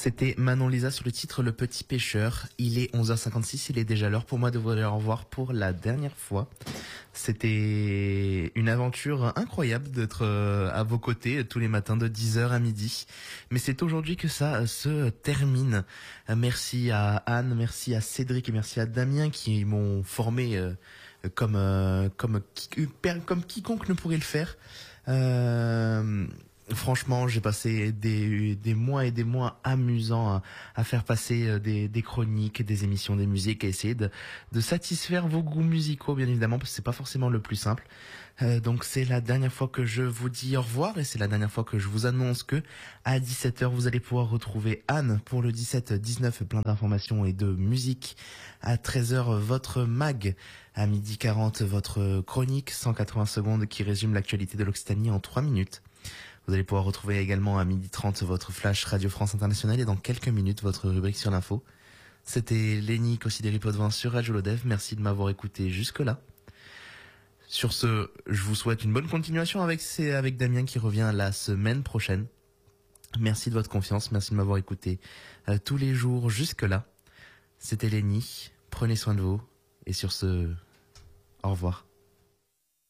C'était Manon Lisa sur le titre Le Petit Pêcheur. Il est 11h56, il est déjà l'heure pour moi de vous dire au revoir pour la dernière fois. C'était une aventure incroyable d'être à vos côtés tous les matins de 10h à midi. Mais c'est aujourd'hui que ça se termine. Merci à Anne, merci à Cédric et merci à Damien qui m'ont formé comme quiconque ne pourrait le faire. Franchement, j'ai passé des mois et des mois amusants à faire passer des chroniques, des émissions, des musiques, à essayer de satisfaire vos goûts musicaux, bien évidemment, parce que c'est pas forcément le plus simple. Donc c'est la dernière fois que je vous dis au revoir et c'est la dernière fois que je vous annonce que à 17h vous allez pouvoir retrouver Anne pour le 17-19, plein d'informations et de musique. À 13h votre mag, à 12h40 votre chronique 180 secondes qui résume l'actualité de l'Occitanie en 3 minutes. Vous allez pouvoir retrouver également à 12h30 votre flash Radio France Internationale et dans quelques minutes votre rubrique sur l'info. C'était Lenny Cossideri Potvin sur Radio Lodev. Merci de m'avoir écouté jusque-là. Sur ce, je vous souhaite une bonne continuation avec Damien qui revient la semaine prochaine. Merci de votre confiance, merci de m'avoir écouté tous les jours jusque-là. C'était Lenny, prenez soin de vous et sur ce, au revoir.